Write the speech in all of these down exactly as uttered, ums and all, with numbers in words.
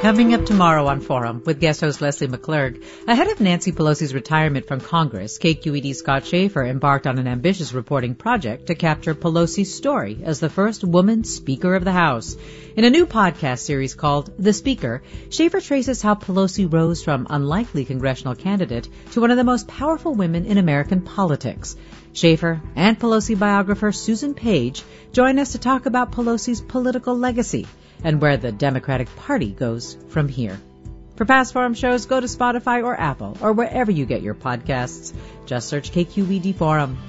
Coming up tomorrow on Forum with guest host Leslie McClurg. Ahead of Nancy Pelosi's retirement from Congress, K Q E D's Scott Schaefer embarked on an ambitious reporting project to capture Pelosi's story as the first woman Speaker of the House. In a new podcast series called The Speaker, Schaefer traces how Pelosi rose from unlikely congressional candidate to one of the most powerful women in American politics. Schaefer and Pelosi biographer Susan Page join us to talk about Pelosi's political legacy and where the Democratic Party goes from here. For past Forum shows, go to Spotify or Apple or wherever you get your podcasts. Just search K Q E D Forum.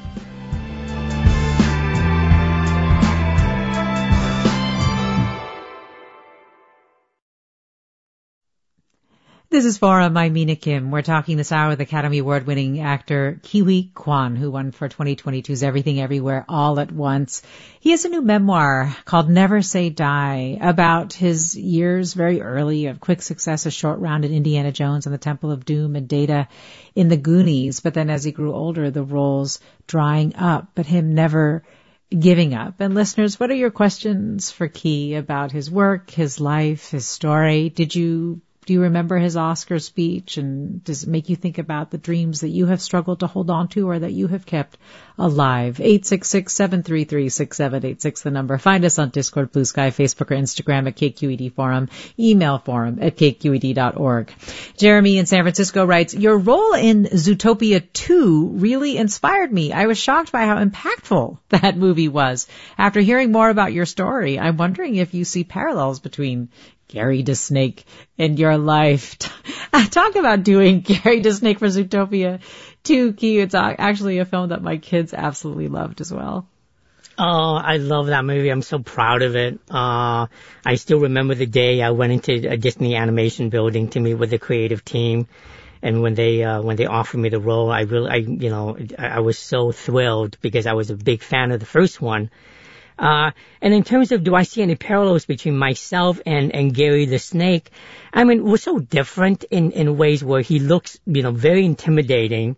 This is Forum. I'm Mina Kim. We're talking this hour with Academy Award-winning actor Ke Huy Quan, who won for twenty twenty-two's Everything Everywhere All at Once. He has a new memoir called Never Say Die about his years very early of quick success, a short round in Indiana Jones and the Temple of Doom and Data in the Goonies. But then as he grew older, the roles drying up, but him never giving up. And listeners, what are your questions for Ke about his work, his life, his story? Did you Do you remember his Oscar speech, and does it make you think about the dreams that you have struggled to hold on to or that you have kept alive? eight six six, seven three three, six seven eight six, the number. Find us on Discord, Blue Sky, Facebook, or Instagram at K Q E D Forum. Email forum at K Q E D dot org. Jeremy in San Francisco writes, your role in Zootopia two really inspired me. I was shocked by how impactful that movie was. After hearing more about your story, I'm wondering if you see parallels between Gary DeSnake in your life. Talk about doing Gary DeSnake for Zootopia two, Ke. It's actually a film that my kids absolutely loved as well. Oh, I love that movie. I'm so proud of it. Uh, I still remember the day I went into a Disney animation building to meet with the creative team. And when they, uh, when they offered me the role, I really, I, you know, I, I was so thrilled because I was a big fan of the first one. Uh, and in terms of do I see any parallels between myself and, and Gary the Snake, I mean, we're so different in, in ways where he looks, you know, very intimidating,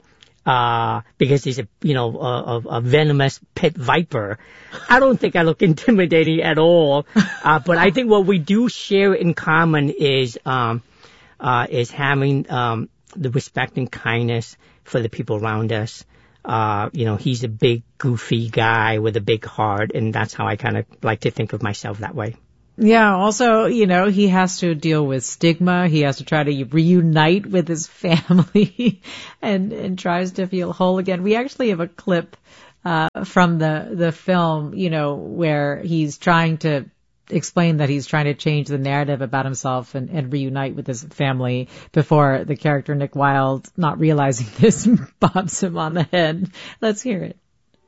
uh, because he's a, you know, a, a venomous pit viper. I don't think I look intimidating at all. Uh, but I think what we do share in common is, um, uh, is having, um, the respect and kindness for the people around us. Uh, you know, he's a big, goofy guy with a big heart, and that's how I kind of like to think of myself that way. Yeah, also, you know, he has to deal with stigma. He has to try to reunite with his family and, and tries to feel whole again. We actually have a clip, uh, from the, the film, you know, where he's trying to explain that he's trying to change the narrative about himself and, and reunite with his family before the character Nick Wilde, not realizing this, bobs him on the head. Let's hear it.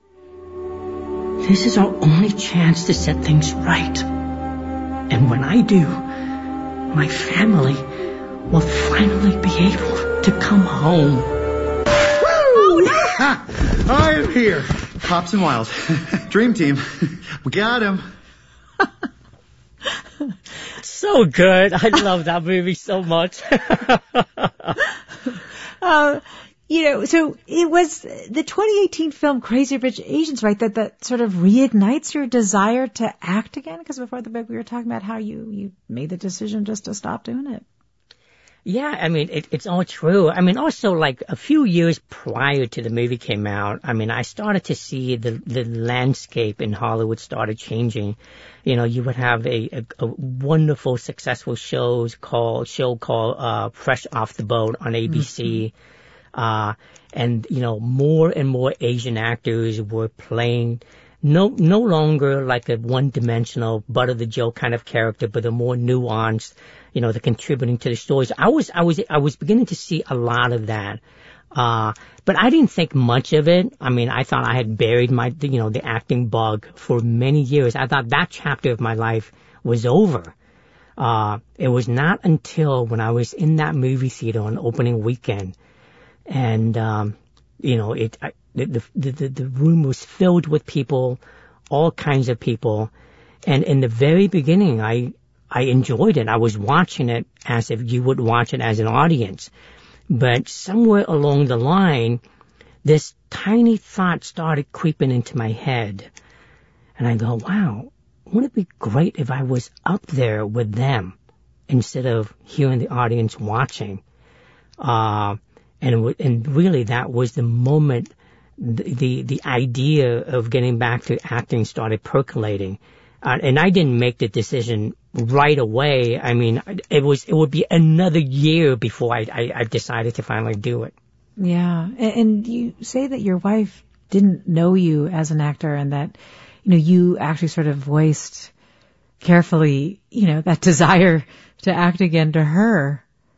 This is our only chance to set things right. And when I do, my family will finally be able to come home. Woo! Ah, I'm here. Pops and Wild. Dream team. We got him. So good. I love that movie so much. uh, you know, so it was the twenty eighteen film Crazy Rich Asians, right, that, that sort of reignites your desire to act again? Because before the break we were talking about how you, you made the decision just to stop doing it. Yeah, I mean, it, it's all true. I mean, also, like, a few years prior to the movie came out, I mean, I started to see the, the landscape in Hollywood started changing. You know, you would have a, a, a wonderful, successful shows called, show called, uh, Fresh Off the Boat on A B C. Mm-hmm. Uh, and, you know, more and more Asian actors were playing no, no longer like a one-dimensional, butt-of-the-joke kind of character, but a more nuanced, you know, the contributing to the stories. I was, I was, I was beginning to see a lot of that. Uh, but I didn't think much of it. I mean, I thought I had buried my, you know, the acting bug for many years. I thought that chapter of my life was over. Uh, it was not until when I was in that movie theater on opening weekend and, um, you know, it, I, the, the, the, the room was filled with people, all kinds of people. And in the very beginning, I, I enjoyed it. I was watching it as if you would watch it as an audience. But somewhere along the line, this tiny thought started creeping into my head. And I go, wow, wouldn't it be great if I was up there with them? instead of hearing the audience watching. Uh, and, and really that was the moment the, the, the idea of getting back to acting started percolating. Uh, and I didn't make the decision right away. I mean, it was, it would be another year before I, I, I decided to finally do it. Yeah. And you say that your wife didn't know you as an actor and that, you know, you actually sort of voiced carefully, you know, that desire to act again to her.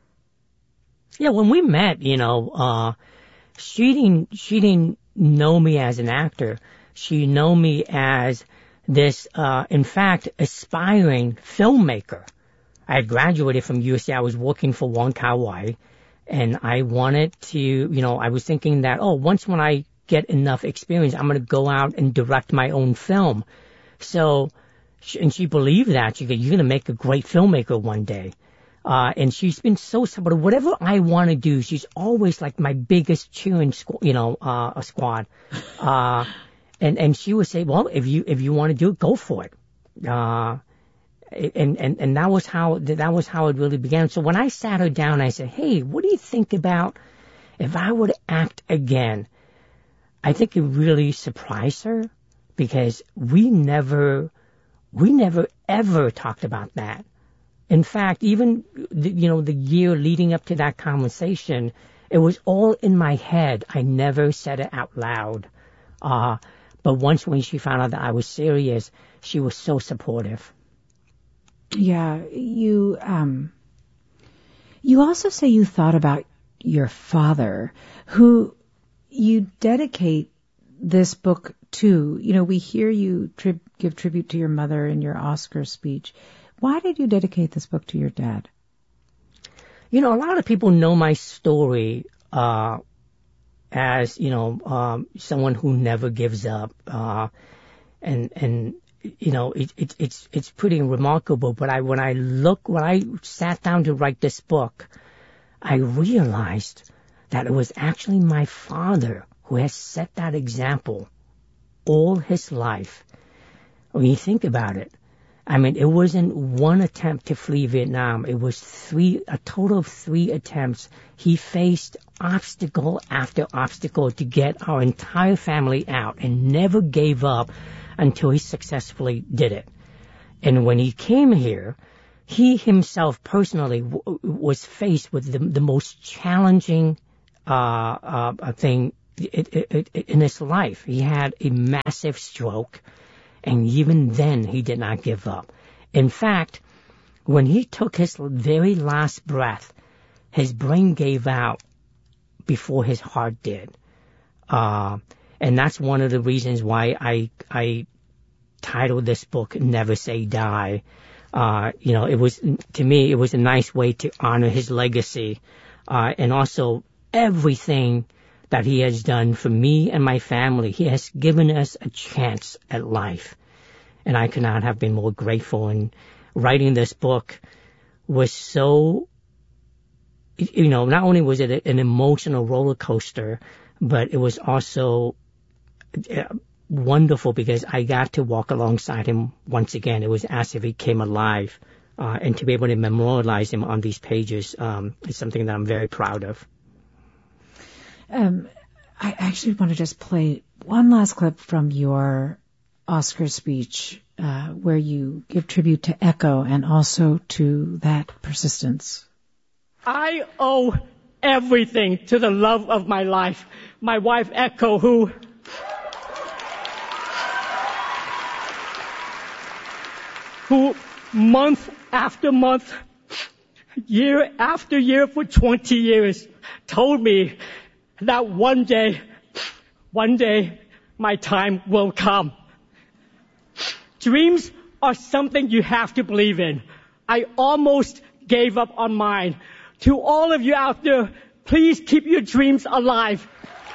Yeah, when we met, you know, uh, she didn't, she didn't know me as an actor. She knew me as this, uh, in fact, aspiring filmmaker. I had graduated from U S C. I was working for Wong Kar-wai, and I wanted to, you know, I was thinking that, oh, once when I get enough experience, I'm going to go out and direct my own film. So, and she believed that. She said, you're going to make a great filmmaker one day. Uh, and she's been so supportive. Whatever I want to do, she's always like my biggest cheering, squ- you know, uh, a squad. Uh, and, and she would say, well, if you, if you want to do it, go for it. Uh, and, and, and that was how, that was how it really began. So when I sat her down, I said, hey, what do you think about if I were to act again? I think it really surprised her because we never, we never ever talked about that. In fact, even, the, you know, the year leading up to that conversation, it was all in my head. I never said it out loud. Uh, but once when she found out that I was serious, she was so supportive. Yeah, you, um, you also say you thought about your father, who you dedicate this book to. You know, we hear you tri- give tribute to your mother in your Oscar speech. Why did you dedicate this book to your dad? You know, a lot of people know my story uh, as, you know, um, someone who never gives up. Uh, and, and you know, it, it, it's it's pretty remarkable. But I, when I look, when I sat down to write this book, I realized that it was actually my father who has set that example all his life. When you think about it, I mean, it wasn't one attempt to flee Vietnam. It was three, a total of three attempts. He faced obstacle after obstacle to get our entire family out and never gave up until he successfully did it. And when he came here, he himself personally w- was faced with the, the most challenging uh, uh, thing it, it, it, in his life. He had a massive stroke. And even then, he did not give up. In fact, when he took his very last breath, his brain gave out before his heart did. Uh, and that's one of the reasons why I, I titled this book, Never Say Die. Uh, you know, it was, to me, it was a nice way to honor his legacy. Uh, and also everything that he has done for me and my family. He has given us a chance at life. And I could not have been more grateful. And writing this book was so, you know, not only was it an emotional roller coaster, but it was also wonderful because I got to walk alongside him once again. It was as if he came alive. Uh, and to be able to memorialize him on these pages um, is something that I'm very proud of. Um, I actually want to just play one last clip from your Oscar speech uh, where you give tribute to Echo and also to that persistence. I owe everything to the love of my life, my wife Echo, who who month after month, year after year for twenty years told me that one day, one day, my time will come. Dreams are something you have to believe in. I almost gave up on mine. To all of you out there, please keep your dreams alive.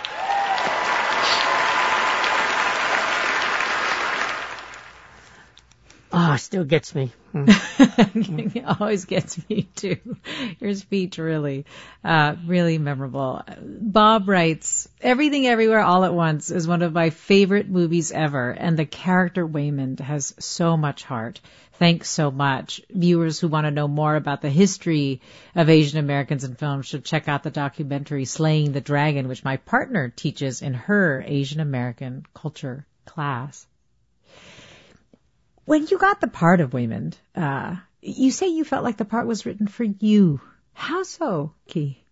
Ah, oh, still gets me. It always gets me too. Your speech really, uh, really memorable. Bob writes, Everything Everywhere All at Once is one of my favorite movies ever, and the character Waymond has so much heart. Thanks so much. Viewers who want to know more about the history of Asian Americans in film should check out the documentary Slaying the Dragon, which my partner teaches in her Asian American culture class. When you got the part of Waymond, uh, you say you felt like the part was written for you. How so, Key?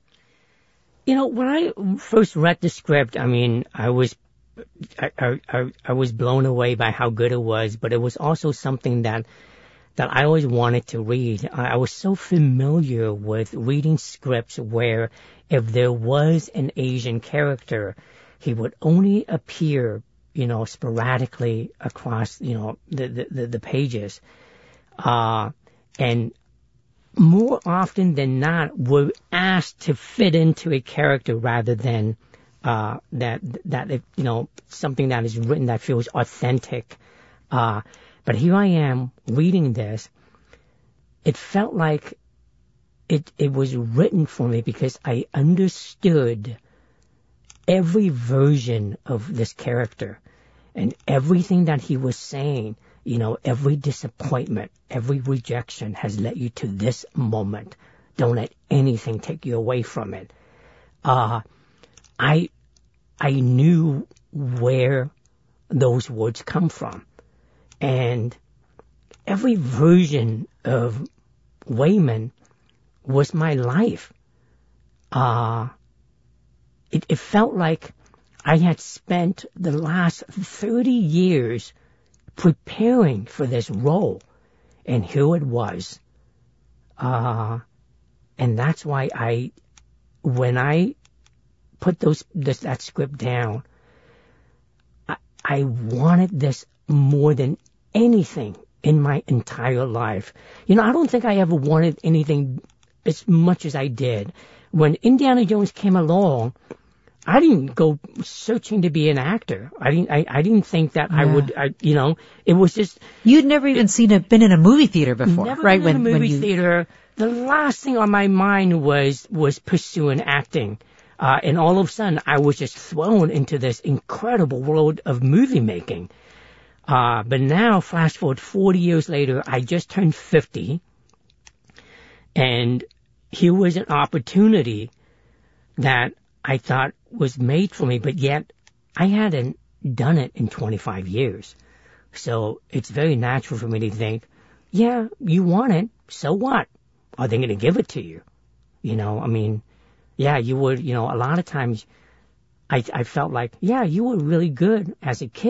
You know, when I first read the script, I mean, I was I, I, I was blown away by how good it was, but it was also something that that I always wanted to read. I, I was so familiar with reading scripts where if there was an Asian character, he would only appear, you know, sporadically across, you know, the, the, the, the pages. Uh, and more often than not, were asked to fit into a character rather than Uh, that, that, you know, something that is written that feels authentic. Uh, but here I am reading this. It felt like it, it was written for me because I understood every version of this character and everything that he was saying. You know, every disappointment, every rejection has led you to this moment. Don't let anything take you away from it. Uh, I, I knew where those words come from. And every version of Waymond was my life. Uh, it, it felt like I had spent the last thirty years preparing for this role. And here it was. Uh, and that's why I, when I put those this, that script down, I, I wanted this more than anything in my entire life. You know, I don't think I ever wanted anything as much as I did. When Indiana Jones came along, I didn't go searching to be an actor. I didn't. I, I didn't think that yeah. I would. I, you know, it was just. You'd never even it, seen it, been in a movie theater before, never right? Been in when, a movie when you... theater, the last thing on my mind was was pursuing acting. Uh, and all of a sudden, I was just thrown into this incredible world of movie making. Uh, but now, flash forward forty years later, I just turned fifty. And here was an opportunity that I thought was made for me, but yet I hadn't done it in twenty-five years. So it's very natural for me to think, yeah, you want it, so what? Are they going to give it to you? You know, I mean, yeah, you would, you know, a lot of times I, I felt like, yeah, you were really good as a kid.